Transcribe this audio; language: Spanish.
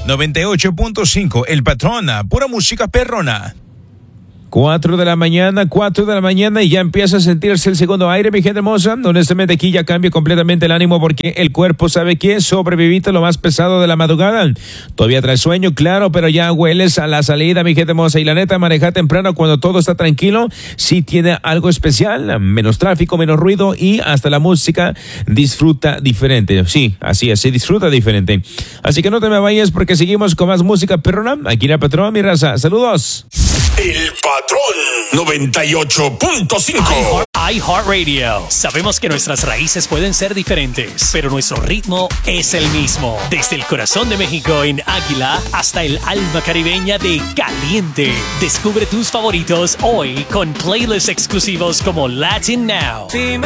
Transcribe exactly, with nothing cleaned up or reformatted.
noventa y ocho punto cinco, El Patrón, pura música perrona. Cuatro de la mañana, cuatro de la mañana y ya empieza a sentirse el segundo aire, mi gente hermosa. Honestamente aquí ya cambia completamente el ánimo porque el cuerpo sabe que sobreviviste lo más pesado de la madrugada. Todavía traes sueño, claro, pero ya hueles a la salida, mi gente hermosa. Y la neta, manejar temprano cuando todo está tranquilo, sí tiene algo especial. Menos tráfico, menos ruido y hasta la música disfruta diferente. Sí, así es, se disfruta diferente. Así que no te me vayas porque seguimos con más música perrona. Aquí en El Patrón, mi raza. Saludos. El Patrón noventa y ocho punto cinco. iHeartRadio. Sabemos que nuestras raíces pueden ser diferentes, pero nuestro ritmo es el mismo. Desde el corazón de México en Águila hasta el alma caribeña de Caliente. Descubre tus favoritos hoy con playlists exclusivos como Latin Now. Dime